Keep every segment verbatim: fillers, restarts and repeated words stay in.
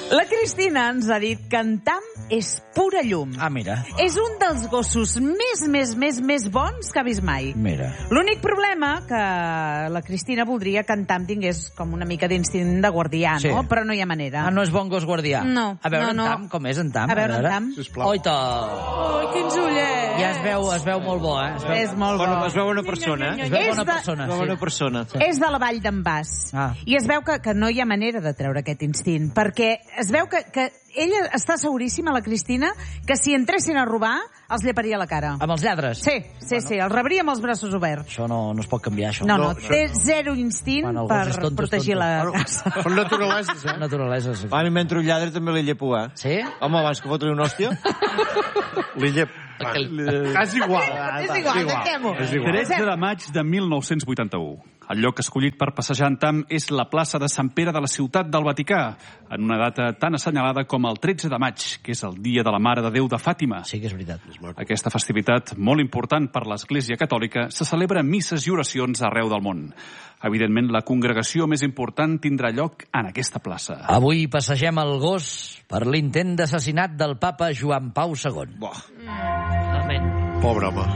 La Cristina ens ha dit que en Tam és pura llum. Ah, mira. És un dels gossos més, més, més, més bons que ha vist mai. Mira. L'únic problema que la Cristina voldria que en Tam tingués com una mica d'instint de guardià, Sí. no? Però no hi ha manera. Ah, no és bon gos guardià? No, A veure, no, no. en Tam, com és en Tam? A veure, en Tam. Sisplau. Oita! Oh, quins ullets! Ja es veu, es veu molt bo, eh? Es veu, És molt bo. Bueno, es veu una persona, eh? es veu És bona de- persona, Una bona sí. persona. És de la vall d'en Bas. Ah. I es veu que, que no hi ha manera de treure aquest instint, perquè es veu que, que ella està seguríssima, la Cristina, que si entressin a robar, els lleparia la cara. Amb els lladres? Sí, sí, sí, els rebria amb els braços oberts. Això no, no es pot canviar, això. No, no, No, té zero instint Quan el gos per és tonto, és protegir tonto. la Bueno, casa. són naturaleses, eh? Naturalesa, sí. A mi mentre un lladre també li llepo, eh? Sí? Home, abans que fotre una hòstia, li llep. És igual. És igual, tanquem-ho. És igual. tretze de maig de mil nou-cents vuitanta-u. El lloc escollit per passejar en Tam és la plaça de Sant Pere de la ciutat del Vaticà, en una data tan assenyalada com el tretze de maig, que és el dia de la Mare de Déu de Fàtima. Sí que és veritat. Aquesta festivitat, molt important per l'Església Catòlica, se celebra en misses i oracions arreu del món. Evidentment, la congregació més important tindrà lloc en aquesta plaça. Avui passegem el gos per l'intent d'assassinat del papa Joan Pau segon. Buah, Amén. pobre home.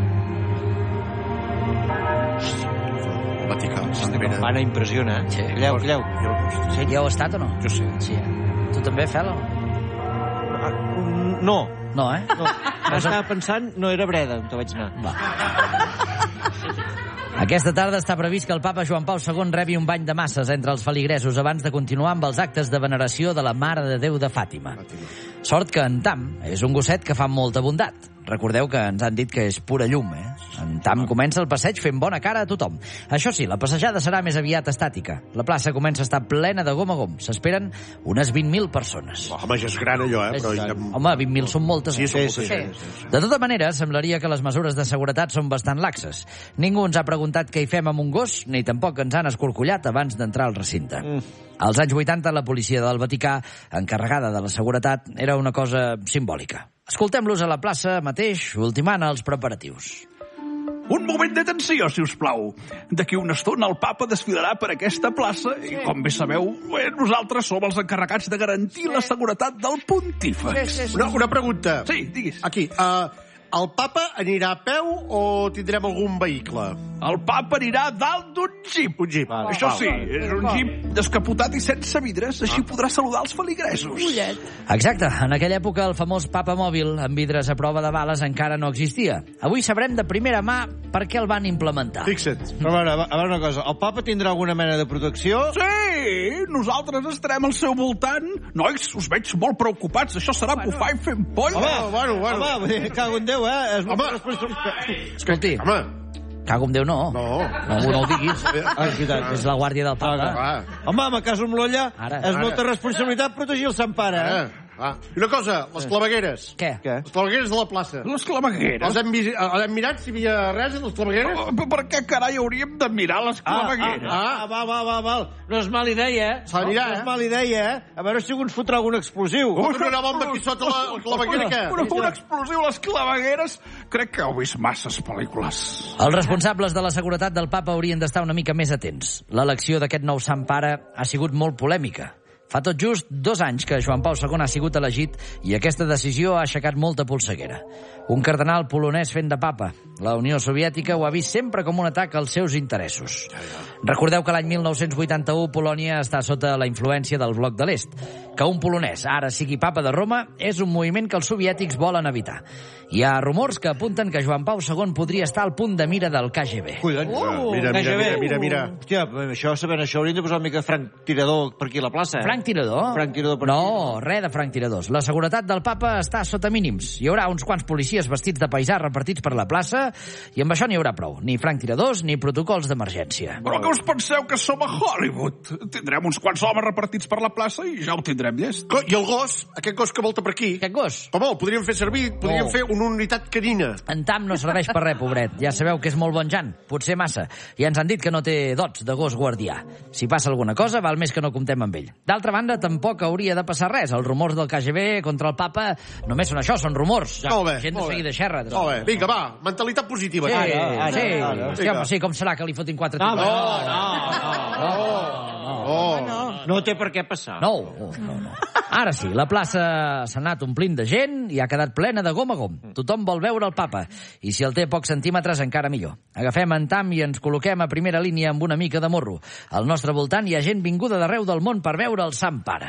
El Vaticà, Sant Pere. Campana impressiona, eh? Sí. Calleu, calleu. Sí, ja heu estat o no? Jo sé. Sí, eh? Tu també, Fel, o no? No, No, eh? no. Estava pensant, no era Breda, on te vaig anar. Va. Aquesta tarda està previst que el papa Joan Pau segon rebi un bany de masses entre els feligresos abans de continuar amb els actes de veneració de la Mare de Déu de Fàtima. Sort que en Tam és un gosset que fa molta bondat. Recordeu que ens han dit que és pura llum, eh? En Tam comença el passeig fent bona cara a tothom. Això sí, la passejada serà més aviat estàtica. La plaça comença a estar plena de gom a gom. S'esperen unes vint mil persones. Home, ja és gran allò, eh? Però ja... Home, vint mil són moltes. Sí, eh? són moltes. Sí. Sí. De tota manera, semblaria que les mesures de seguretat són bastant laxes. Ningú ens ha preguntat què hi fem amb un gos, ni tampoc ens han escorcollat abans d'entrar al recinte. Mm. Als anys vuitanta, la policia del Vaticà, encarregada de la seguretat, era una cosa simbòlica. Escoltem-los a la plaça mateix, ultimant els preparatius. Un moment d'atenció, si us plau. D'aquí una estona el papa desfilarà per aquesta plaça i, com bé sabeu, bé, nosaltres som els encarregats de garantir la seguretat del pontífex. Una, una pregunta. Sí, diguis. Aquí, uh, el papa anirà a peu o tindrem algun vehicle? El papa anirà dalt d'un jeep. Un jeep. Vale, Això vale, sí, vale. és un jeep descapotat i sense vidres, així podrà saludar els feligresos. Exacte. En aquella època el famós papa mòbil amb vidres a prova de bales encara no existia. Avui sabrem de primera mà per què el van implementar. Fixa't. Però a veure, a veure una cosa. El papa tindrà alguna mena de protecció? Sí, nosaltres estarem al seu voltant. Nois, us veig molt preocupats. Això serà bufar i fent polla. Home, bueno, bueno. Home, cago en Déu, eh? És home, Escolti, home. cago en Déu, no. No. No, no ho diguis. Ah, és veritat. És la guàrdia del papa. Ah, home, me caso amb l'olla. Ara. És Ara. molta responsabilitat protegir el Sant Pare, eh? Ah. I una cosa, les clavegueres. Què? Què? Les clavegueres de la plaça. Les clavegueres. Els hem, visi- els hem mirat si hi havia res a les clavegueres? Oh, per què carai hauríem de mirar les clavegueres? Ah, ah, va, va, va, va. No és mala idea, eh? S'ha de mirar, no, eh? és mala idea, eh? A veure si algú ens fotrà algun explosiu. Oh, Fotre una bomba aquí sota la, la claveguera, què? Una, una explosiu a les clavegueres? Crec que heu vist masses pel·lícules. Els responsables de la seguretat del papa haurien d'estar una mica més atents. L'elecció d'aquest nou sant pare ha sigut molt polèmica. Fa tot just dos anys que Joan Pau segon ha sigut elegit i aquesta decisió ha aixecat molta polseguera. Un cardenal polonès fent de papa. La Unió Soviètica ho ha vist sempre com un atac als seus interessos. Recordeu que l'any mil nou-cents vuitanta-u Polònia està sota la influència del bloc de l'Est. Que un polonès ara sigui papa de Roma és un moviment que els soviètics volen evitar. Hi ha rumors que apunten que Joan Pau segon podria estar al punt de mira del K G B. Collons. Uh, mira, mira, mira, mira, mira. Hòstia, això, sabent això, hauríem de posar una mica de Frank Tirador per aquí a la plaça, eh? Frank Tirador? Frank Tirador per no, aquí. res de Frank Tiradors. La seguretat del papa està sota mínims. Hi haurà uns quants policies vestits de paisà repartits per la plaça i amb això n'hi haurà prou. Ni Frank Tiradors ni protocols d'emergència. Però que us penseu que som a Hollywood? Tindrem uns quants homes repartits per la plaça i ja ho tindrem llest. I el gos, aquest gos que volta per aquí... Aquest gos? Home, el podríem fer servir, podríem Oh. fer una unitat canina. En Tam no serveix per res, pobret. Ja sabeu que és molt bon Jan, potser massa. I ens han dit que no té dots de gos guardià. Si passa alguna cosa, val més que no comptem amb ell. D'altra banda, tampoc hauria de passar res. Els rumors del K G B contra el papa només són això, són rumors. Ja, Molt bé, gent molt de bé. seguida xerra. Molt bé, vinga, va, mentalitat positiva. Sí, Ara, ara, sí. ara. Hòstia, home, sí, com serà que li fotin quatre No, tiros? no, no, no, no, no, no. No té per què passar. No, no, no. Ara sí, la plaça s'ha anat omplint de gent i ha quedat plena de gom a gom. Tothom vol veure el papa. I si el té pocs centímetres, encara millor. Agafem en tam i ens col·loquem a primera línia amb una mica de morro. Al nostre voltant hi ha gent vinguda d'arreu del món per veure el Sant Pare.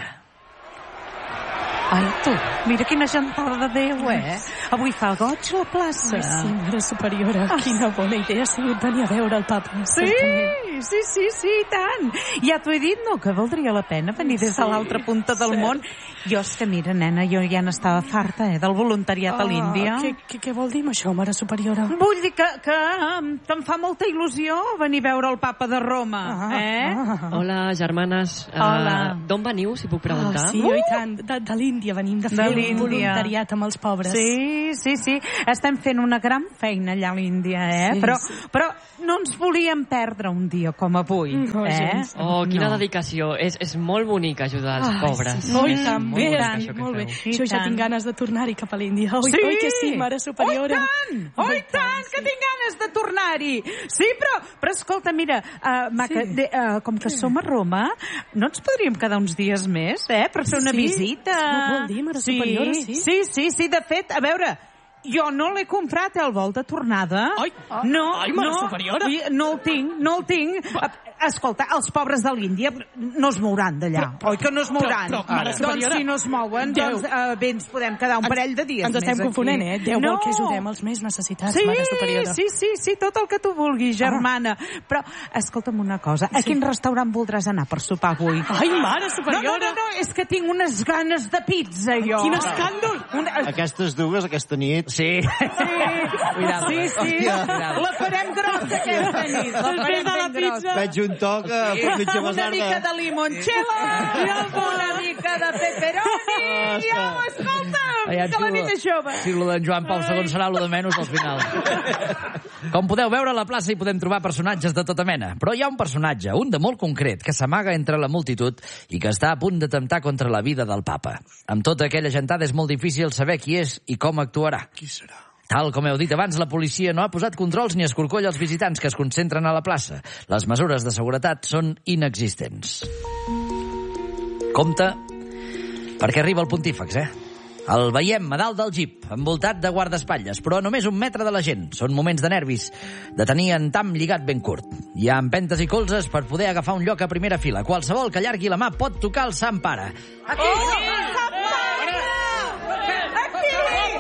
Ai, tu, mira quina gentada de Déu, eh? Avui fa goig la plaça. Ai, sí, Mare Superiora, quina bona idea ha sigut venir a veure el papa. Sí, sí, sí, sí, i tant. Ja t'ho he dit, no?, que valdria la pena venir des de l'altra punta del món. Jo és que, mira, nena, jo ja n'estava farta, eh, del voluntariat a l'Índia. Què, què, què vol dir amb això, Mare Superiora? Vull dir que, que, que em fa molta il·lusió venir a veure el papa de Roma, eh? Ah. Hola, germanes. Hola. Uh, D'on veniu, si puc preguntar? Ah, sí, uh! i tant. De, de l'Índia venim de fer de un voluntariat amb els pobres. Sí, sí, sí. Estem fent una gran feina allà a l'Índia, eh? Sí, però, sí. però no ens volíem perdre un dia com avui, No, eh? gens. Oh, quina No. dedicació. És, és molt bonic ajudar els Ai, pobres. sí, sí. Oi, És tant, molt bé, bonic tant, això que molt bé. feu. I Jo ja tant. tinc ganes de tornar-hi cap a l'Índia. Oi, Sí! oi que sí, Mare Superiora? Oi tant! Oi tant, que tinc ganes de tornar-hi! Sí, però, però escolta, mira, uh, Maca, Sí. de, uh, com que som a Roma, no ens podríem quedar uns dies més, eh?, per fer una Sí? visita. Vol dir, Mare Superiora, sí? Sí, sí, sí, de fet, a veure, jo no l'he comprat, el vol de tornada. Ai, no, ai, Mare no, Superiora. ui, no el tinc, no el tinc. Escolta, els pobres de l'Índia no es mouran d'allà. Oi que no es mouran? però, Mare doncs Superiora, si no es mouen, Déu. doncs eh, bé, ens podem quedar un parell de dies Ens més estem aquí. confonent, eh? Déu no. vol que ajudem els més necessitats, Sí, Mare Superiora. sí, sí, sí, tot el que tu vulguis, germana. Però, escolta'm una cosa, a quin restaurant voldràs anar per sopar avui? Ai, Mare No, Superiora! no, no, no, és que tinc unes ganes de pizza, jo. Quin escàndol! Una... Aquestes dues, aquesta nit... Sí. Cuidado, Sí, eh? sí, Cuidado. la farem grossa aquesta nit. La Després farem de la ben grossa. Veig un toc a per mitja Una basarda. mica de limoncello, una mica de pepperoni, i oh, escolta'm, Aviam, que la si nit lo- és jove. Si lo d'en Joan Pau segon serà lo de menys al final. Com podeu veure, a la plaça hi podem trobar personatges de tota mena. Però hi ha un personatge, un de molt concret, que s'amaga entre la multitud i que està a punt d'atemptar contra la vida del papa. Amb tota aquella gentada és molt difícil saber qui és i com actuarà. Qui serà? Tal com heu dit abans, la policia no ha posat controls ni escorcolla als visitants que es concentren a la plaça. Les mesures de seguretat són inexistents. Compte, perquè arriba el pontífex, eh? El veiem a dalt del jeep, envoltat de guardaespatlles, però a només un metre de la gent. Són moments de nervis, de tenir en tam lligat ben curt. Hi ha empentes i colzes per poder agafar un lloc a primera fila. Qualsevol que allargui la mà pot tocar el Sant Pare. Aquí! Oh, Sant Pare! Aquí!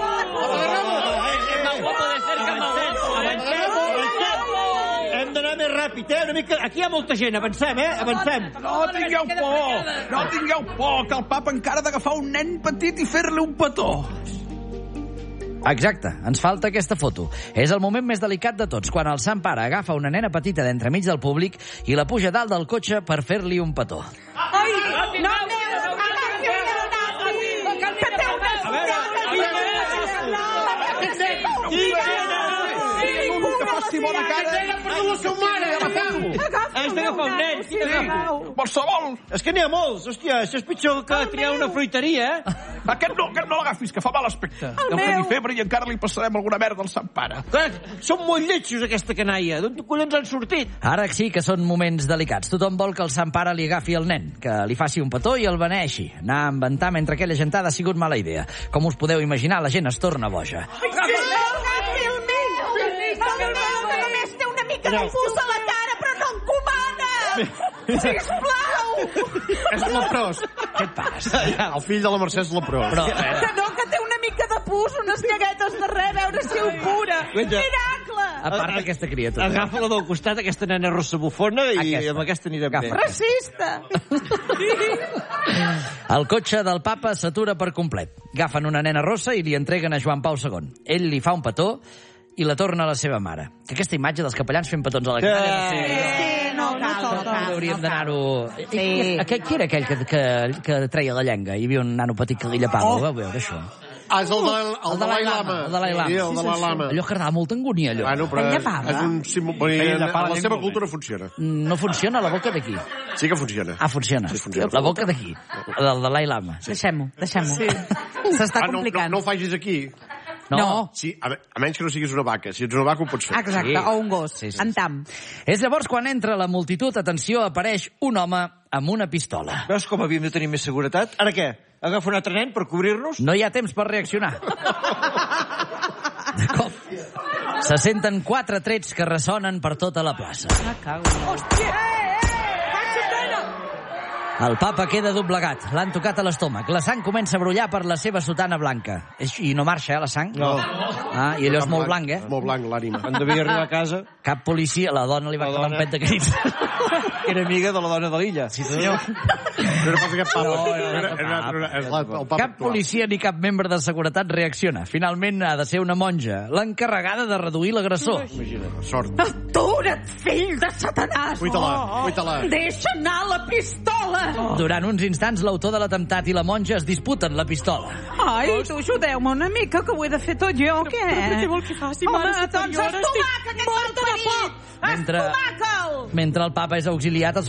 Hem d'anar més ràpid, eh? Una mica... Aquí hi ha molta gent, avancem, eh? Avancem. No tingueu por! No tingueu por, que el papa encara ha d'agafar un nen petit i fer-li un petó. Exacte, ens falta aquesta foto. És el moment més delicat de tots, quan el Sant Pare agafa una nena petita d'entremig del públic i la puja dalt del cotxe per fer-li un petó. Ai, no, Que faci bona cara. Has d'agafar un nen. Qualsevol. És que n'hi ha molts. Hòstia, això és pitjor que triar una fruiteria, eh? Aquest no, aquest no l'agafis, que fa mal aspecte. Deu tenir febre i encara li passarem alguna merda al Sant Pare. Clar, són molt lletjos, aquesta canalla. D'on collons han sortit? Ara sí que són moments delicats. Tothom vol que el Sant Pare li agafi el nen, que li faci un petó i el beneixi. Anar a inventar mentre aquella gentada ha sigut mala idea. Com us podeu imaginar, la gent es torna boja. Només té una mica de pus a la cara, però no encomana! Sisplau! És leprós. Què et passa? El fill de la Mercè és leprós. Però, Que no, que té una mica de pus, unes llaguetes de res, a veure si ho cura. Miracle! a part d'aquesta criatura. Agafa-la del costat, aquesta nena rossa bufona, i Aquesta. amb aquesta anirem Agafa. bé. Racista! El cotxe del papa s'atura per complet. Agafen una nena rossa i li entreguen a Joan Pau segon. Ell li fa un petó i la torna a la seva mare. Que aquesta imatge dels capellans fent petons a la canalla... No sé, Sí, no cal, no cal. hauríem d'anar-ho... Sí. Qui, qui era aquell que, que, que treia la llenga? Hi havia un nano petit que li llapava. Ho vau veure, això? Ah, és el, de, el, El Dalai Lama. El Dalai Lama. Sí, el Dalai Lama. Allò que agradava molta angúnia, allò. Bueno, però En llepava. és un símbol... Vull dir, Ell llepava la la seva llengua, cultura funciona. No funciona la boca d'aquí. Sí que funciona. Ah, funciona. Sí, funciona. La boca d'aquí. Del Dalai Lama. Deixem-ho, deixem-ho. S'està Ah, no, no, complicant. no ho facis aquí. No. Sí, a, a menys que no siguis una vaca. Si ets una vaca ho pots fer. Exacte, Sí. o un gos. Sí, sí, En sí. tam. És llavors quan entra la multitud, atenció, apareix un home amb una pistola. Veus com havíem de tenir més seguretat? Ara què? Agafa un altre nen per cobrir-nos? No hi ha temps per reaccionar. De cop, se senten quatre trets que ressonen per tota la plaça. El papa queda doblegat, l'han tocat a l'estómac. La sang comença a brollar per la seva sotana blanca. I no marxa, eh, la sang? No. Ah, i allò és molt blanc, eh? Molt blanc, l'ànima. Quan devia arribar a casa, Cap policia, la dona li va La quedar un dona. pet de crits. era amiga de la dona de l'illa. Sí, senyor. No era pas aquest papa. No, era era, l'altre era, papa. era, era el papa Cap actual. policia ni cap membre de seguretat reacciona. Finalment ha de ser una monja, l'encarregada de reduir l'agressor. Imagina't, sort. Atura't, fill de Satanàs! Cuita-la, cuita-la. Deixa anar la pistola! Durant uns instants, l'autor de l'atemptat i la monja es disputen la pistola. Ai, tu ajudeu-me una mica, que ho he de fer tot jo, què? Però què vol que faci, Home, mare doncs superiora? estomaca, aquest Estic morta de por. malparit! Mentre- Estomaca'l! Mentre el papa és auxiliat, els